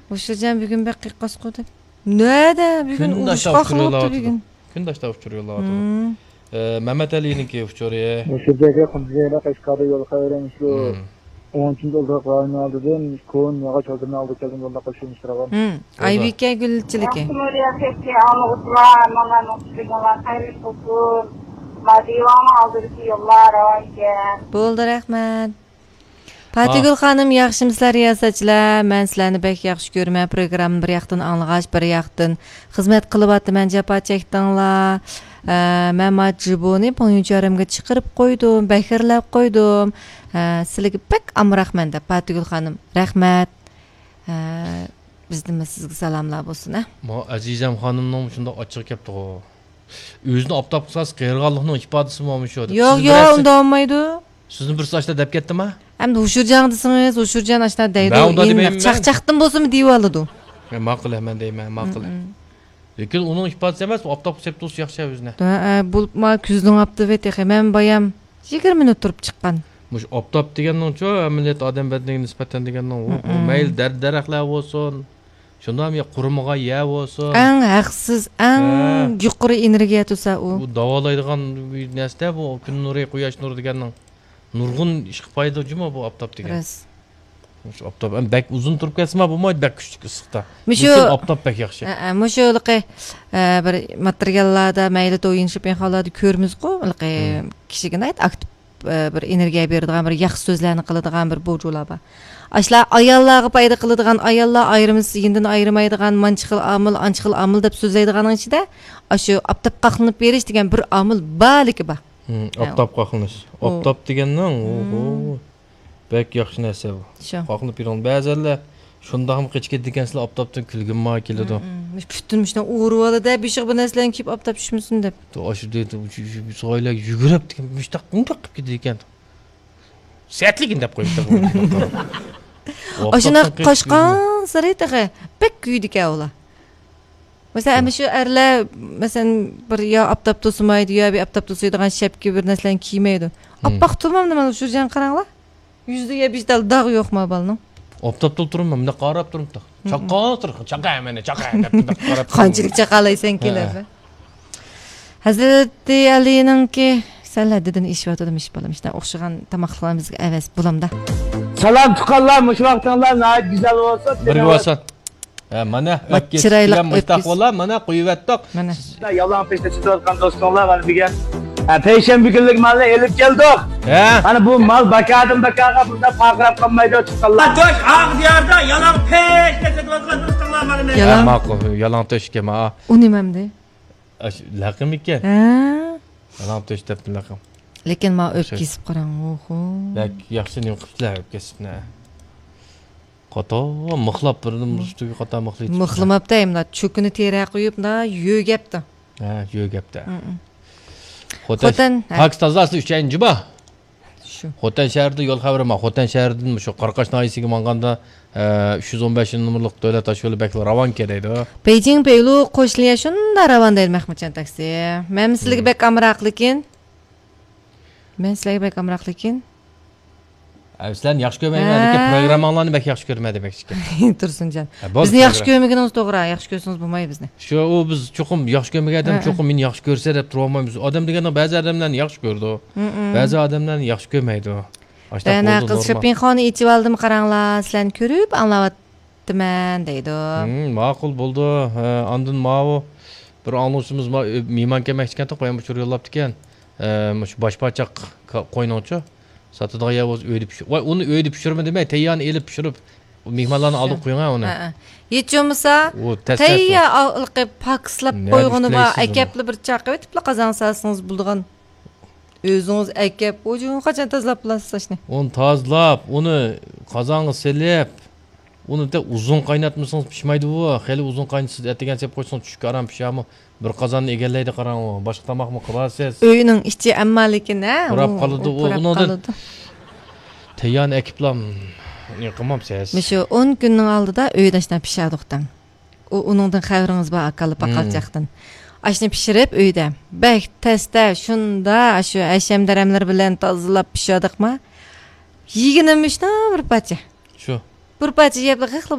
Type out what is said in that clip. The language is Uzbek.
Uşurcan bugün bek kıykas koydu. Nerede? Bugün uğuş kakılıptı bugün. Gündaşta uçuruyorlar. Mehmet Ali'ninki uçuruyor. Uşurca'ya kumziyela kaşkada yol kayırmışlı. 10. yolda kayını aldı dedim. Kon yağa çözümünü aldı keldim yolda koşulmuştur ağam. Aybike gülçülüke. Nuriye peki anlıklar, bana noktalar hayırlı olsun. Madivamı aldırıcı yollar var. Bo'ldi, rahmat. Patigul xanım, yaxshimizlar riyosachilar. Men sizlarni bek yaxshi ko'raman. Programmani bir yoqdan anglag'ach, bir yoqdan xizmat qilyapman. Japa chekdinglar. Men majbuni poyuncharimga chiqarib qo'ydim, bakirlab qo'ydim. Sizlarga bek amrahman deb Patigul xanım. Rahmat. Bizning sizga salomlar bo'lsin. Ma Azizam xonimning shunda ochiq kelibdi. O'zini optop qilsangiz qiyirganlikning ifodasi bo'lmish edi. Yo'q, unda olmaydi. Sizni bir sochda deb ketdimi? Hem de Uşurcan desingiz, Uşurcan aşağı deydi. Çaqçaqtın bolsun mu deyip alıdı. Men ma'qul hemen deyman, ma'qul. Lekin uning ifodasi emas, optop septus yaxshi o'zine. Bulma kuzning optop eti, men bayam 20 minut turib chiqqan. Mush optop deganning-chu, amaliyot odam badaniga nisbatan deganning, mayl daraxtlar bo'lsin. Shunda ham qurumiga ya bo'lsin. Eng haqsiz, eng yuqori energiya tursa u. Bu davolaydigan narsa bu kun nuri, quyosh nuri deganning. Nurg'un ish qilmaydi juma bu optop degan. Shu optop ham bak uzun turib ketsa bo'lmaydi, bak kuchli issiqda. Lekin optop bak yaxshi. Mushuliqi bir materiallarda mayli o'yin shopinxonalarda ko'rmiz-ku, kishiga aktiv bir energiya beradigan, bir yaxshi so'zlarni qiladigan bir bojular bor. Ashlar ayollarga foyda qiladigan, ayollar ayrimiz yindan ayirmaydigan, manchiqil amil deb so'zlaydiganning ichida shu optop qaqlinib berish degan bir amil borligi bor. Optop qaqlanish. Optop deganning, bek yaxshi narsa bu. Qaqlinib bergan ba'zanlar shunda ham qichkid degansizlar optopdan kulgimma keladi. Putunmishdan urib oladi, beshiq bu narsalarni kiyib optop tushmasin deb. Shu deydi, soylar yugurib degan, mushtaq qundoq qilib ketdi ekan. Sertligin deb qo'yibdi bu. Ashuna qo'shqan saraytaga bek kuydi ekan. Mesela ama şu erler mesela bir ya aptap to'simaydi ya bir aptap to'siydigan shapki bir narsalarni kiymaydi. Apaq turmamda mana shu jan qaranglar. Yuzda bijdal dog' yo'qmi balning? Aptap turibman, bunda qarab turibdi. Chaqa mana chaqa deb qarab. Qanchalik chaqalaysan keladi. Hazrati Alininki saladidin ishvatdim ish balam ishdan o'xshagan tamoqlarimizga avas bo'lamda. Salam tuqqanlar, mush vaqtinglar nayt güzel olsa. Bir bo'lsin. Mana öpkesiyle mustaqbola, mana qo'yivatdik. Mana. Yalan peşte çıtırkan dostlar var bir gel. Peşembe günlük malı elip geldik. Hani bu mal bakadım bakağa burada pakrap kalmaydı çıtırlar. Döş ağ diyarda yalan peşte çıtırkan dostlar var. Yalan maqul, yalan töşke ma. O nimemdi? Laqim ekan. Yalan töş debdim laqim. Lekin ma öpkesib qarang, oho. Bak yaxshi nim qiliblar öpkesibni. Qata mıxlab birdim ustiga qata mıxlaydi. Mıxlamabda endi cho'kini tera qo'yib, yo'gapdi. Yo'gapdi. Xotan Pokistondasi 3-chi Shu. Xotan shahrida yo'l xabari ma. Xotan shahridan shu Qarqash noyisiga manganda 315 nomerlik davlat yo'li beklar ravon kelaydi. Beijing Peylu qo'shliya shunda ravon deydi Mahmudjon taksi. Men sizlarga bek amroqlikin. Sizlarni yaxshi ko'rmayman, lekin programmalarni bek yaxshi ko'rmayman demekchi. Tursunjon. Bizni yaxshi ko'rmaganimiz to'g'ri, yaxshi ko'rsangiz bo'lmaydi bizni. Shu biz cho'qim yaxshi ko'rmagan odam cho'qim meni yaxshi ko'rsa deb turib olmaymiz. Odam deganda ba'zi odamlarni yaxshi ko'rdi, ba'zi odamlarni yaxshi ko'rmaydi. Ana qiz shoppingxona ichib oldim, qaranglar, sizlarni ko'rib anglayaptiman deydi. Ma'qul bo'ldi. Ondan ma'u bir anonsimiz mehmon kelmoqchi ekan, qo'yam uchur yo'llabdi ekan. Shu boshpachaq qo'ynochi satıdığı yavuz öyle pişir. Vay onu öyle pişirme demey. Teyyan elip pişirip mihmanlarını alıp koyun ha onu. Hiç olmasa teyya alıp pakslap koyunu var. Ekepli bir çakı ve tipli kazan salsınız bulduğun. Özünüz ekep. Ocuğun kaçan tazlap bulasınız ne? Onu tazlap, onu kazanı selip. Onu da uzun kaynatmışsınız pişmaydı bu. Heli uzun kaynatmışsınız etigen sep koysanız çünkü aram pişer mi? Bir kazanı egelleydi karan o. Başka tamak mı kılarsınız? Öğünün içi emmalikin ha? Kurap kalıdı. Onu da teyyan ekiplam. Ne kımam siz? Mişo 10 günün aldı da öğün aşına pişerdikten. Onundan xabarınız var akalı pakalcaqdan. Aşını pişirip öğüde. Bek teste şunda şu eşem deremler bilen tazılap pişirdik mi? Yiginimmiş ne bir parça. Şu. Bir parça yepli